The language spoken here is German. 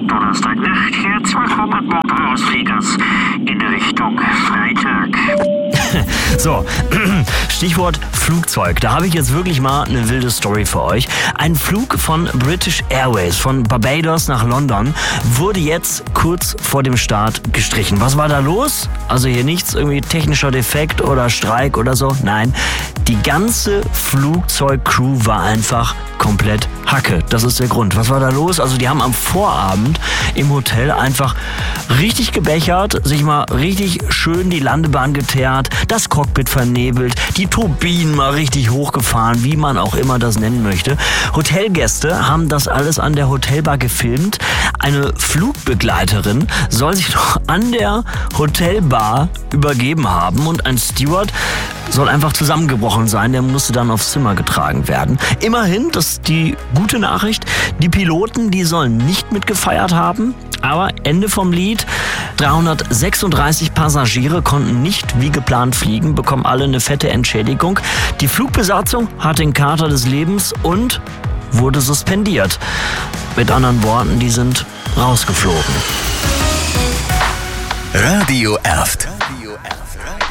Donnerstagnacht Herzwach mit Bordausfliegers in Richtung Freitag. So, Stichwort Flugzeug. Da habe ich jetzt wirklich mal eine wilde Story für euch. Ein Flug von British Airways von Barbados nach London wurde jetzt kurz vor dem Start gestrichen. Was war da los? Also hier nichts, irgendwie technischer Defekt oder Streik oder so. Nein, die ganze Flugzeugcrew war einfach komplett Hacke. Das ist der Grund. Was war da los? Also die haben am Vorabend im Hotel einfach richtig gebechert, sich mal richtig schön die Landebahn geteert, das Cockpit vernebelt, die Turbinen mal richtig hochgefahren, wie man auch immer das nennen möchte. Hotelgäste haben das alles an der Hotelbar gefilmt. Eine Flugbegleiterin soll sich noch an der Hotelbar übergeben haben und ein Steward soll einfach zusammengebrochen sein. Der musste dann aufs Zimmer getragen werden. Immerhin, das ist die gute Nachricht, die Piloten, die sollen nicht mitgefeiert haben. Aber Ende vom Lied, 336 Passagiere konnten nicht wie geplant fliegen, bekommen alle eine fette Entschädigung. Die Flugbesatzung hat den Kater des Lebens und wurde suspendiert. Mit anderen Worten, die sind rausgeflogen. Radio Erft.